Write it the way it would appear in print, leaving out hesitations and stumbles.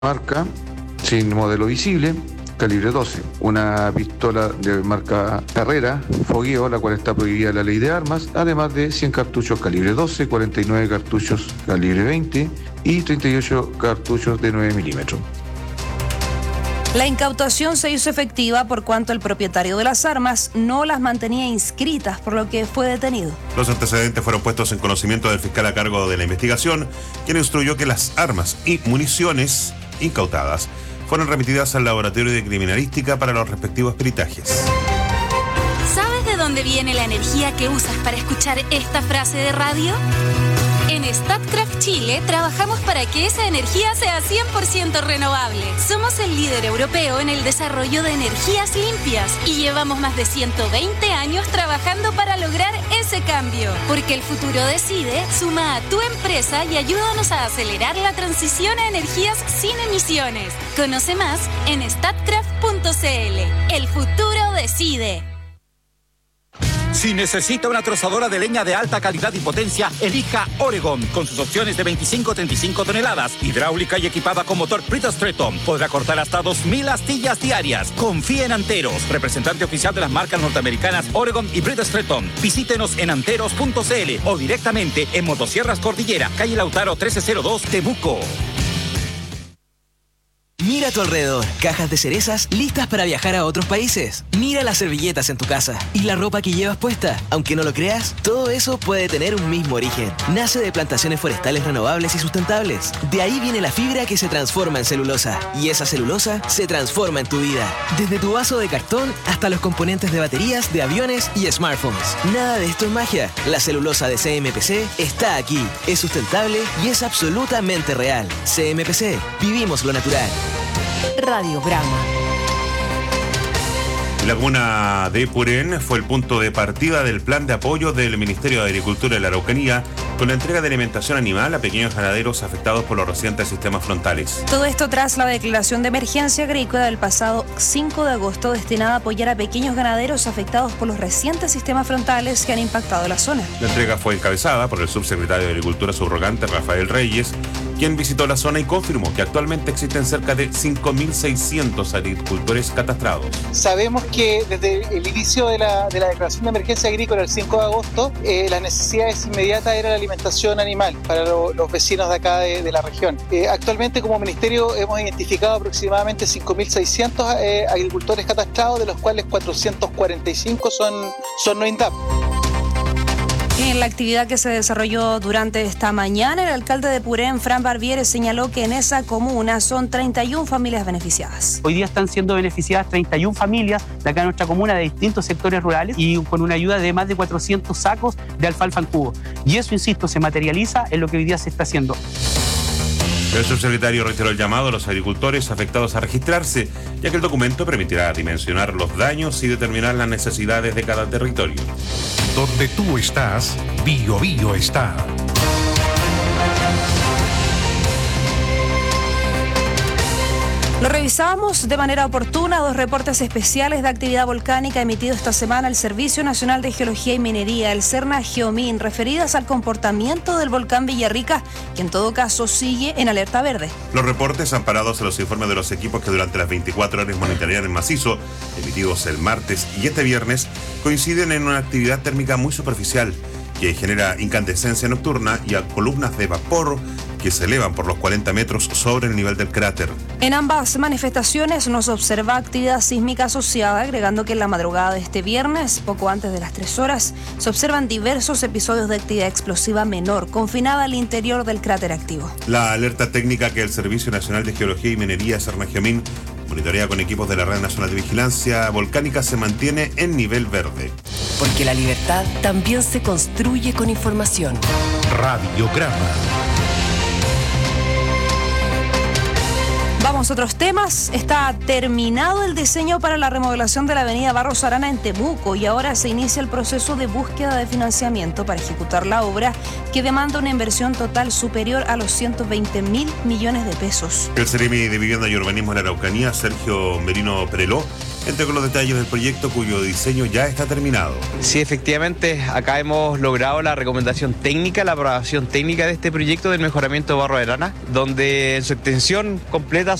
marca sin modelo visible, calibre 12. Una pistola de marca Carrera, fogueo, la cual está prohibida en la ley de armas, además de 100 cartuchos calibre 12, 49 cartuchos calibre 20 y 38 cartuchos de 9 milímetros. La incautación se hizo efectiva por cuanto el propietario de las armas no las mantenía inscritas, por lo que fue detenido. Los antecedentes fueron puestos en conocimiento del fiscal a cargo de la investigación, quien instruyó que las armas y municiones incautadas fueron remitidas al laboratorio de criminalística para los respectivos peritajes. ¿Sabes de dónde viene la energía que usas para escuchar esta frase de radio? En Statkraft Chile trabajamos para que esa energía sea 100% renovable. Somos el líder europeo en el desarrollo de energías limpias y llevamos más de 120 años trabajando para lograr ese cambio. Porque el futuro decide, suma a tu empresa y ayúdanos a acelerar la transición a energías sin emisiones. Conoce más en statkraft.cl. El futuro decide. Si necesita una trozadora de leña de alta calidad y potencia, elija Oregon, con sus opciones de 25 o 35 toneladas, hidráulica y equipada con motor Brita Stratton. Podrá cortar hasta 2.000 astillas diarias. Confíe en Anteros, representante oficial de las marcas norteamericanas Oregon y Brita Stratton. Visítenos en anteros.cl o directamente en Motosierras Cordillera, calle Lautaro 1302, Temuco. Mira a tu alrededor, cajas de cerezas listas para viajar a otros países. Mira las servilletas en tu casa y la ropa que llevas puesta. Aunque no lo creas, todo eso puede tener un mismo origen. Nace de plantaciones forestales renovables y sustentables. De ahí viene la fibra que se transforma en celulosa. Y esa celulosa se transforma en tu vida. Desde tu vaso de cartón hasta los componentes de baterías, de aviones y smartphones. Nada de esto es magia. La celulosa de CMPC está aquí. Es sustentable y es absolutamente real. CMPC, vivimos lo natural. Radio Brahma. La comuna de Purén fue el punto de partida del plan de apoyo del Ministerio de Agricultura de la Araucanía con la entrega de alimentación animal a pequeños ganaderos afectados por los recientes sistemas frontales. Todo esto tras la declaración de emergencia agrícola del pasado 5 de agosto destinada a apoyar a pequeños ganaderos afectados por los recientes sistemas frontales que han impactado la zona. La entrega fue encabezada por el subsecretario de Agricultura subrogante Rafael Reyes, quien visitó la zona y confirmó que actualmente existen cerca de 5.600 agricultores catastrados. Sabemos que desde el inicio de la declaración de emergencia agrícola el 5 de agosto, las necesidades inmediatas era la alimentación animal para los vecinos de acá de la región. Actualmente como ministerio hemos identificado aproximadamente 5.600 agricultores catastrados, de los cuales 445 son no INDAP. En la actividad que se desarrolló durante esta mañana, el alcalde de Purén, Fran Barbiere, señaló que en esa comuna son 31 familias beneficiadas. Hoy día están siendo beneficiadas 31 familias de acá en nuestra comuna de distintos sectores rurales y con una ayuda de más de 400 sacos de alfalfa en cubo. Y eso, insisto, se materializa en lo que hoy día se está haciendo. El subsecretario reiteró el llamado a los agricultores afectados a registrarse, ya que el documento permitirá dimensionar los daños y determinar las necesidades de cada territorio. Donde tú estás, Bio Bio está. Lo revisamos de manera oportuna, 2 reportes especiales de actividad volcánica emitido esta semana el Servicio Nacional de Geología y Minería, el Serna Geomín, referidas al comportamiento del volcán Villarrica, que en todo caso sigue en alerta verde. Los reportes amparados en los informes de los equipos que durante las 24 horas monitorean el macizo, emitidos el martes y este viernes, coinciden en una actividad térmica muy superficial, que genera incandescencia nocturna y a columnas de vapor que se elevan por los 40 metros sobre el nivel del cráter. En ambas manifestaciones no se observa actividad sísmica asociada, agregando que en la madrugada de este viernes, poco antes de las 3 horas, se observan diversos episodios de actividad explosiva menor, confinada al interior del cráter activo. La alerta técnica que el Servicio Nacional de Geología y Minería, Serna Geomín, monitorea con equipos de la Red Nacional de Vigilancia Volcánica se mantiene en nivel verde. Porque la libertad también se construye con información. Radiograma. Vamos a otros temas. Está terminado el diseño para la remodelación de la avenida Barros Arana en Temuco y ahora se inicia el proceso de búsqueda de financiamiento para ejecutar la obra, que demanda una inversión total superior a los 120.000 millones de pesos. El Seremi de Vivienda y Urbanismo de la Araucanía, Sergio Merino Pereló, Entre con los detalles del proyecto cuyo diseño ya está terminado. Sí, efectivamente, acá hemos logrado la recomendación técnica, la aprobación técnica de este proyecto del mejoramiento de Barro de Arana, donde en su extensión completa